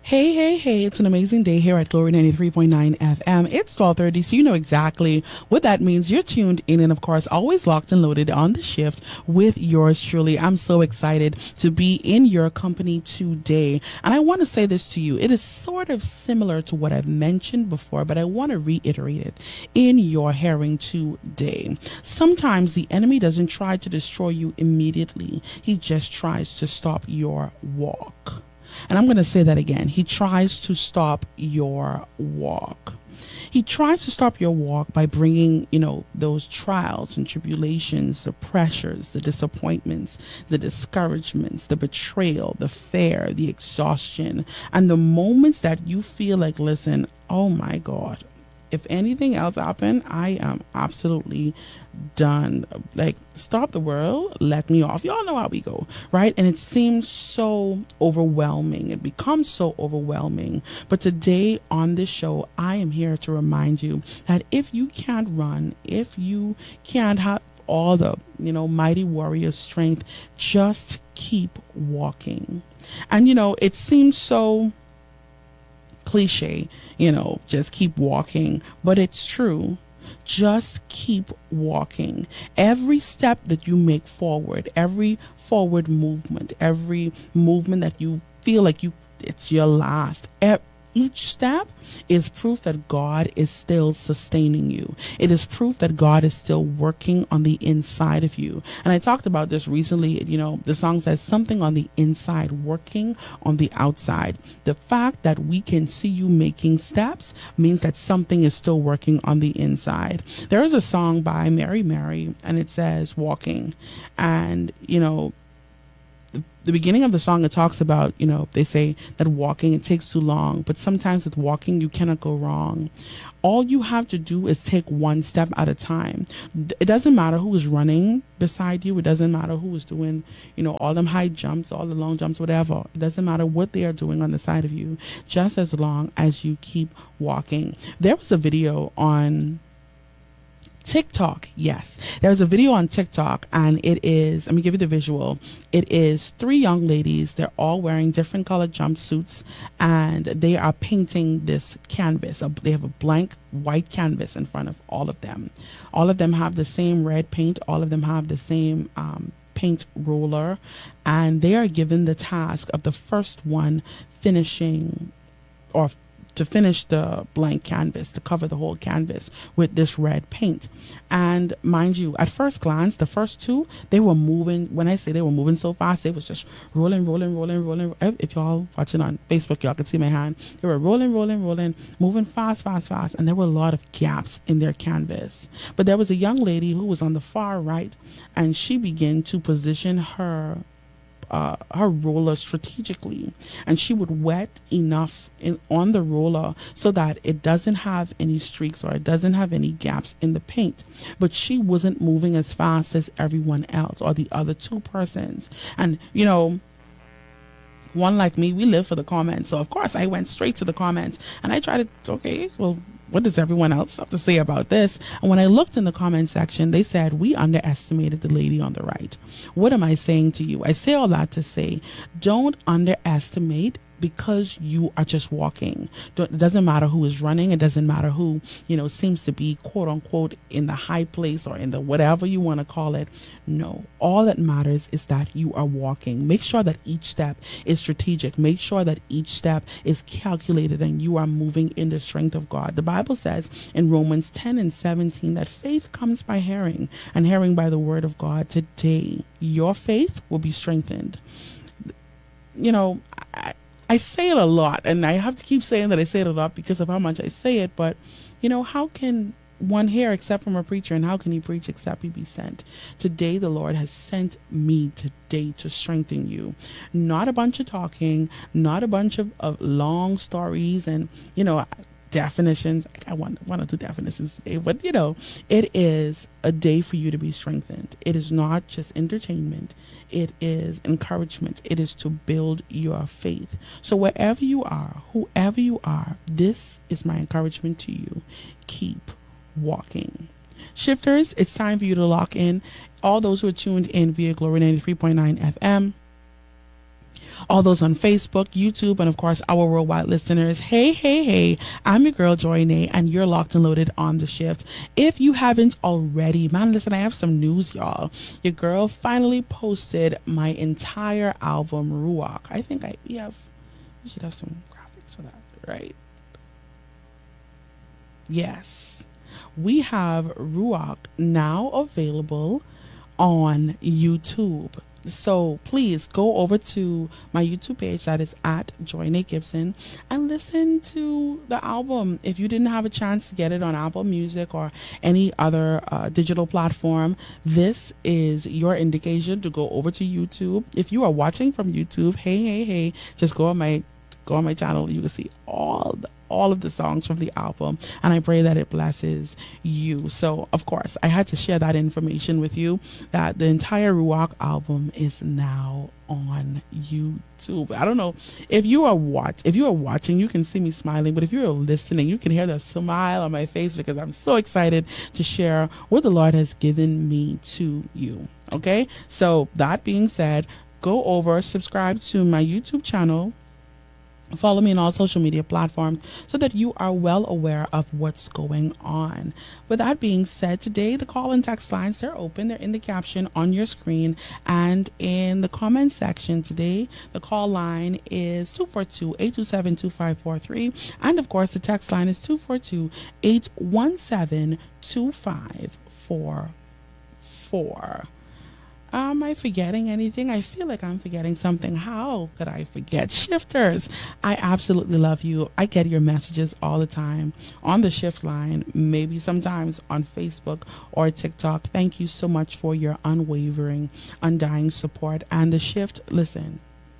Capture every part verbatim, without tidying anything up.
Hey, hey, hey, it's an amazing day here at Glory ninety-three point nine F M. It's twelve thirty, so you know exactly what that means. You're tuned in and, of course, always locked and loaded on the shift with yours truly. I'm so excited to be in your company today. And I want to say this to you. It is sort of similar to what I've mentioned before, but I want to reiterate it in your hearing today. Sometimes the enemy doesn't try to destroy you immediately, he just tries to stop your walk. And I'm going to say that again. He tries to stop your walk. He tries to stop your walk by bringing, you know, those trials and tribulations, the pressures, the disappointments, the discouragements, the betrayal, the fear, the exhaustion, and the moments that you feel like, listen, oh my God, if anything else happened, I am absolutely done. Like, stop the world, let me off. Y'all know how we go, right? And it seems so overwhelming. It becomes so overwhelming. But today on this show, I am here to remind you that if you can't run, if you can't have all the, you know, mighty warrior strength, just keep walking. And, you know, it seems so cliche, you know, just keep walking, but it's true. Just keep walking. Every step that you make forward, every forward movement, every movement that you feel like you it's your last, e- each step is proof that God is still sustaining you. It is proof that God is still working on the inside of you. And I talked about this recently. You know, the song says something on the inside, working on the outside. The fact that we can see you making steps means that something is still working on the inside. There is a song by Mary Mary, and it says walking. And, you know, the beginning of the song, it talks about, you know, they say that walking, it takes too long, but sometimes with walking you cannot go wrong. All you have to do is take one step at a time. It doesn't matter who is running beside you. It doesn't matter who is doing, you know, all them high jumps, all the long jumps, whatever. It doesn't matter what they are doing on the side of you, just as long as you keep walking. There was a video on TikTok. Yes, there's a video on TikTok, and it is, let me give you the visual. It is three young ladies. They're all wearing different colored jumpsuits, and they are painting this canvas. They have a blank white canvas in front of all of them. All of them have the same red paint. All of them have the same um, paint roller, and they are given the task of the first one finishing or to finish the blank canvas, to cover the whole canvas with this red paint. And mind you, at first glance, the first two, they were moving. When I say they were moving so fast, they was just rolling, rolling, rolling, rolling. If y'all watching on Facebook, y'all can see my hand. They were rolling, rolling, rolling, moving fast, fast, fast. And there were a lot of gaps in their canvas. But there was a young lady who was on the far right, and she began to position her uh, her roller strategically, and she would wet enough in on the roller so that it doesn't have any streaks or it doesn't have any gaps in the paint. But she wasn't moving as fast as everyone else or the other two persons. And you know, one like me, we live for the comments. So of course I went straight to the comments and I tried to, okay, well, what does everyone else have to say about this? And when I looked in the comment section, they said, we underestimated the lady on the right. What am I saying to you? I say all that to say, don't underestimate because you are just walking. It doesn't matter who is running. It doesn't matter who, you know, seems to be quote unquote in the high place or in the whatever you want to call it. No, all that matters is that you are walking. Make sure that each step is strategic. Make sure that each step is calculated and you are moving in the strength of God. The Bible says in Romans ten and seventeen that faith comes by hearing and hearing by the word of God. Today, your faith will be strengthened. You know, I, I say it a lot, and I have to keep saying that I say it a lot because of how much I say it, but, you know, how can one hear except from a preacher, and how can he preach except he be sent? Today, the Lord has sent me today to strengthen you. Not a bunch of talking, not a bunch of, of long stories and, you know, definitions. I want one or two definitions today, but you know, it is a day for you to be strengthened. It is not just entertainment. It is encouragement. It is to build your faith. So wherever you are, whoever you are, this is my encouragement to you. Keep walking. Shifters, it's time for you to lock in. All those who are tuned in via Glory ninety-three point nine F M, all those on Facebook, YouTube, and of course our worldwide listeners. Hey, hey, hey, I'm your girl Joy Nay, and you're locked and loaded on the shift. If you haven't already, man, listen, I have some news, y'all. Your girl finally posted my entire album, Ruach. I think I we have we should have some graphics for that, right? Yes. We have Ruach now available on YouTube. So please go over to my YouTube page, that is at Joy Nay Gibson, and listen to the album. If you didn't have a chance to get it on Apple Music or any other uh, digital platform, this is your indication to go over to YouTube. If you are watching from YouTube, hey, hey, hey, just go on my go on my channel. You can see all the all of the songs from the album, and I pray that it blesses you. So of course I had to share that information with you, that the entire Ruach album is now on YouTube. I don't know if you are watch if you are watching, you can see me smiling, but if you are listening, you can hear the smile on my face because I'm so excited to share what the Lord has given me to you. Okay, so that being said, go over, subscribe to my YouTube channel, follow me on all social media platforms so that you are well aware of what's going on. With that being said, today the call and text lines, they're open. They're in the caption on your screen and in the comment section. Today the call line is two four two, eight two seven, two five four three, and of course the text line is two four two, eight one seven, two five four four. Am I forgetting anything? I feel like I'm forgetting something. How could I forget? Shifters, I absolutely love you. I get your messages all the time on the shift line, maybe sometimes on Facebook or TikTok. Thank you so much for your unwavering, undying support. And the shift, listen,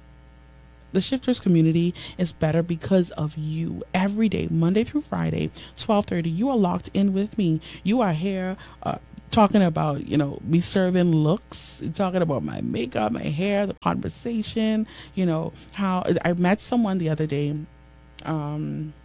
the shifters community is better because of you. Every day, Monday through Friday, twelve thirty, you are locked in with me. You are here uh, talking about, you know, me serving looks, talking about my makeup, my hair, the conversation, you know, how I met someone the other day. Um,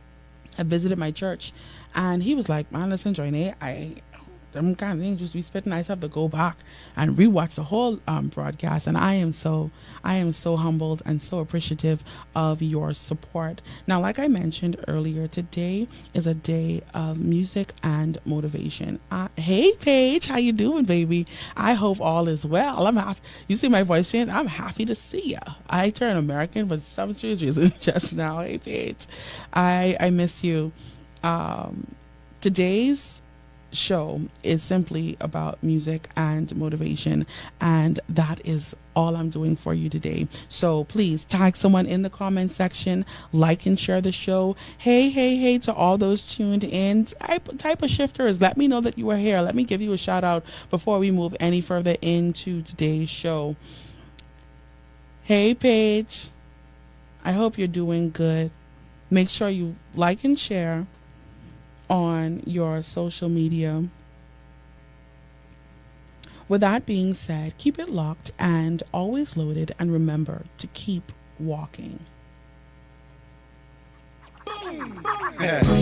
I visited my church, and he was like, man, listen, Joy Nay, I them kind of things just be spitting. I just have to go back and rewatch the whole um, broadcast, and I am so I am so humbled and so appreciative of your support. Now, like I mentioned earlier, today is a day of music and motivation. Uh, hey, Paige, how you doing, baby? I hope all is well. I'm happy. You see my voice change? I'm happy to see you. I turn American for some strange reason just now. Hey, Paige, I I miss you. Um, today's show is simply about music and motivation, and that is all I'm doing for you today. So please tag someone in the comment section, like and share the show. Hey, hey, hey, to all those tuned in, type, type of shifters, let me know that you are here. Let me give you a shout out before we move any further into today's show. Hey, Paige, I hope you're doing good. Make sure you like and share on your social media. With that being said, keep it locked and always loaded, and remember to keep walking.